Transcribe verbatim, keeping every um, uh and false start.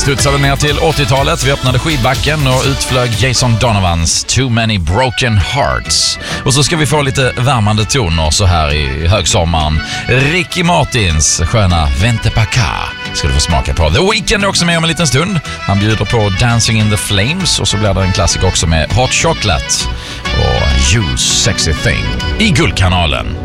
studsade ner till åttiotalet. Vi öppnade skidbacken och utflög Jason Donovans Too Many Broken Hearts. Och så ska vi få lite värmande toner så här i högsommaren. Ricky Martins sköna Vente pa ca ska du få smaka på. The Weeknd är också med om en liten stund. Han bjuder på Dancing in the Flames och så blir det en klassik också med Hot Chocolate och You Sexy Thing i Guldkanalen.